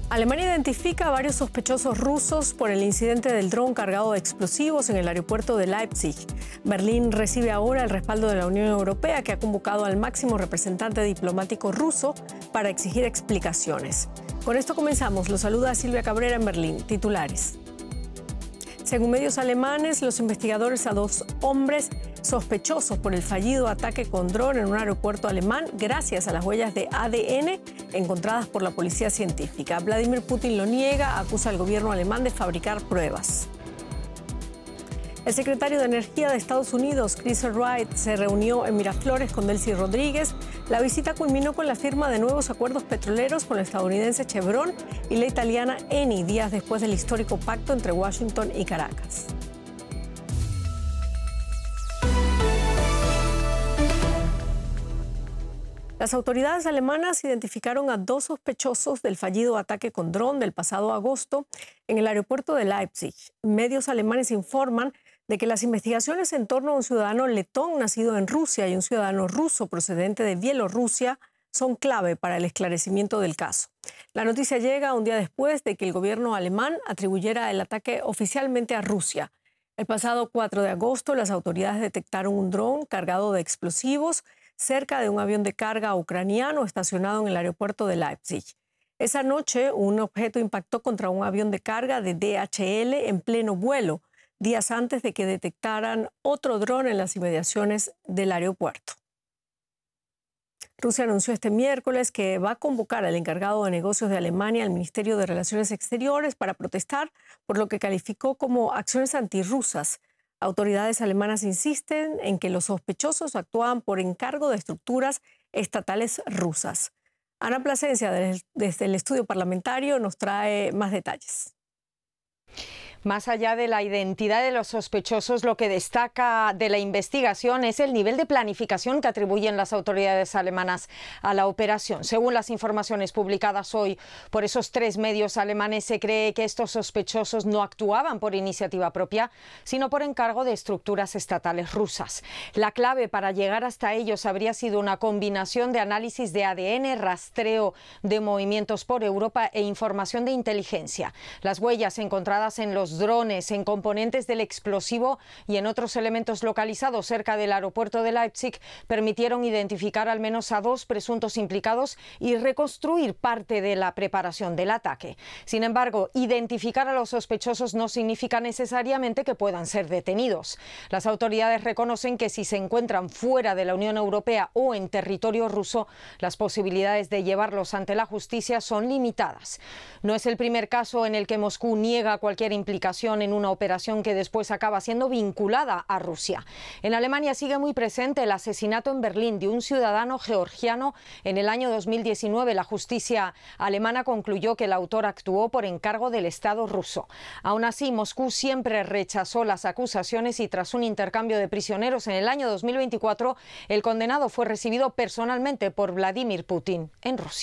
Alemania identifica a varios sospechosos rusos por el incidente del dron cargado de explosivos en el aeropuerto de Leipzig. Berlín recibe ahora el respaldo de la Unión Europea, que ha convocado al máximo representante diplomático ruso para exigir explicaciones. Con esto comenzamos. Los saluda Silvia Cabrera en Berlín. Titulares. Según medios alemanes, los investigadores a dos hombres sospechosos por el fallido ataque con dron en un aeropuerto alemán gracias a las huellas de ADN encontradas por la policía científica. Vladimir Putin lo niega, acusa al gobierno alemán de fabricar pruebas. El secretario de Energía de Estados Unidos, Chris Wright, se reunió en Miraflores con Delcy Rodríguez. La visita culminó con la firma de nuevos acuerdos petroleros con la estadounidense Chevron y la italiana Eni, días después del histórico pacto entre Washington y Caracas. Las autoridades alemanas identificaron a dos sospechosos del fallido ataque con dron del pasado agosto en el aeropuerto de Leipzig. Medios alemanes informan de que las investigaciones en torno a un ciudadano letón nacido en Rusia y un ciudadano ruso procedente de Bielorrusia son clave para el esclarecimiento del caso. La noticia llega un día después de que el gobierno alemán atribuyera el ataque oficialmente a Rusia. El pasado 4 de agosto, las autoridades detectaron un dron cargado de explosivos cerca de un avión de carga ucraniano estacionado en el aeropuerto de Leipzig. Esa noche, un objeto impactó contra un avión de carga de DHL en pleno vuelo, días antes de que detectaran otro dron en las inmediaciones del aeropuerto. Rusia anunció este miércoles que va a convocar al encargado de negocios de Alemania al Ministerio de Relaciones Exteriores para protestar por lo que calificó como acciones antirrusas. Autoridades alemanas insisten en que los sospechosos actuaban por encargo de estructuras estatales rusas. Ana Plasencia, desde el estudio parlamentario, nos trae más detalles. Más allá de la identidad de los sospechosos, lo que destaca de la investigación es el nivel de planificación que atribuyen las autoridades alemanas a la operación. Según las informaciones publicadas hoy por esos tres medios alemanes, se cree que estos sospechosos no actuaban por iniciativa propia, sino por encargo de estructuras estatales rusas. La clave para llegar hasta ellos habría sido una combinación de análisis de ADN, rastreo de movimientos por Europa e información de inteligencia. Las huellas encontradas en los drones, en componentes del explosivo y en otros elementos localizados cerca del aeropuerto de Leipzig permitieron identificar al menos a dos presuntos implicados y reconstruir parte de la preparación del ataque. Sin embargo, identificar a los sospechosos no significa necesariamente que puedan ser detenidos. Las autoridades reconocen que si se encuentran fuera de la Unión Europea o en territorio ruso, las posibilidades de llevarlos ante la justicia son limitadas. No es el primer caso en el que Moscú niega cualquier implicación en una operación que después acaba siendo vinculada a Rusia. En Alemania sigue muy presente el asesinato en Berlín de un ciudadano georgiano en el año 2019. La justicia alemana concluyó que el autor actuó por encargo del Estado ruso. Aún así, Moscú siempre rechazó las acusaciones y tras un intercambio de prisioneros en el año 2024, el condenado fue recibido personalmente por Vladimir Putin en Rusia.